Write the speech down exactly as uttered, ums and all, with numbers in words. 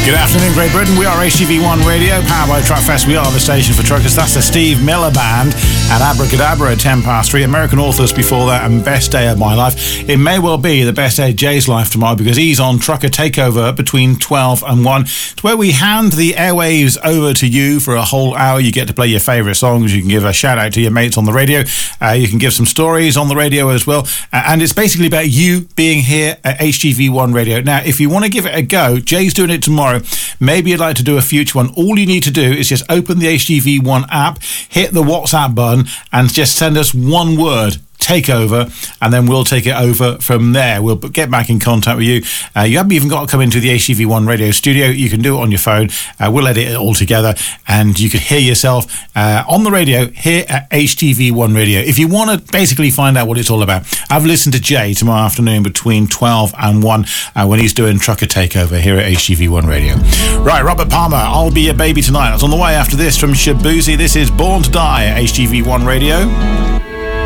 Good afternoon, Great Britain. We are H T V one Radio, powered by Truckfest. We are the station for truckers. That's the Steve Miller Band and Abracadabra at ten past three. American Authors before that, and Best Day of My Life. It may well be the best day of Jay's life tomorrow because he's on Trucker Takeover between twelve and one. It's where we hand the airwaves over to you for a whole hour. You get to play your favourite songs. You can give a shout out to your mates on the radio. Uh, you can give some stories on the radio as well. Uh, and it's basically about you being here at H T V one Radio. Now, if you want to give it a go, Jay's doing it tomorrow. Maybe you'd like to do a future one. All you need to do is just open the H T V one app, hit the WhatsApp button, and just send us one word. Take over, and then we'll take it over from there. We'll get back in contact with you. Uh, you haven't even got to come into the H T V one radio studio. You can do it on your phone. Uh, we'll edit it all together, and you can hear yourself uh, on the radio here at H T V one Radio. If you want to basically find out what it's all about, I've listened to Jay tomorrow afternoon between twelve and one uh, when he's doing Trucker Takeover here at H T V one Radio. Right, Robert Palmer, I'll Be Your Baby Tonight. That's on the way after this from Shabuzi. This is Born to Die at H T V one Radio.